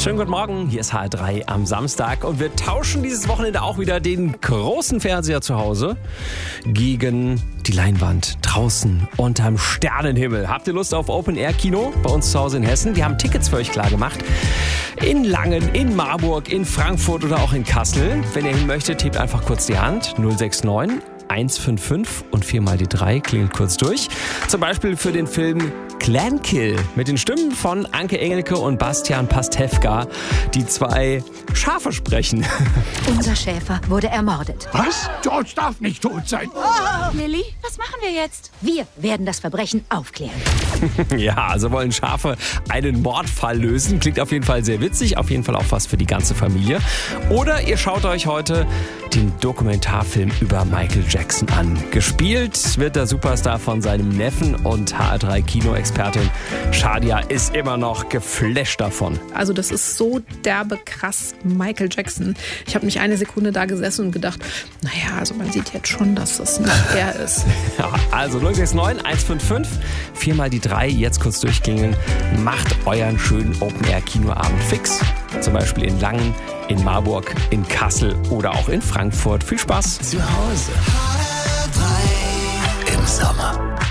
Schönen guten Morgen, hier ist HR3 am Samstag und wir tauschen dieses Wochenende auch wieder den großen Fernseher zu Hause gegen die Leinwand draußen unterm Sternenhimmel. Habt ihr Lust auf Open-Air-Kino bei uns zu Hause in Hessen? Wir haben Tickets für euch klar gemacht. In Langen, in Marburg, in Frankfurt oder auch in Kassel. Wenn ihr hin möchtet, hebt einfach kurz die Hand. 069 155 und 4 mal die 3, klingelt kurz durch. Zum Beispiel für den Film Clankill mit den Stimmen von Anke Engelke und Bastian Pastewka, die zwei Schafe sprechen. Unser Schäfer wurde ermordet. Was? George darf nicht tot sein. Lilly, was machen wir jetzt? Wir werden das Verbrechen aufklären. Ja, also wollen Schafe einen Mordfall lösen. Klingt auf jeden Fall sehr witzig, auf jeden Fall auch was für die ganze Familie. Oder ihr schaut euch heute den Dokumentarfilm über Michael Jackson an. Gespielt wird der Superstar von seinem Neffen und HR3-Kino-Expertin Shadia ist immer noch geflasht davon. Also das ist so derbe krass, Michael Jackson. Ich habe nicht eine Sekunde da gesessen und gedacht, naja, also man sieht jetzt schon, dass das nicht er ist. Ja, also 069 155 4 mal die 3, jetzt kurz durchklingeln. Macht euren schönen Open-Air-Kinoabend fix. Zum Beispiel in Langen, in Marburg, in Kassel oder auch in Frankfurt. Viel Spaß. Zu Hause. HR3 im Sommer.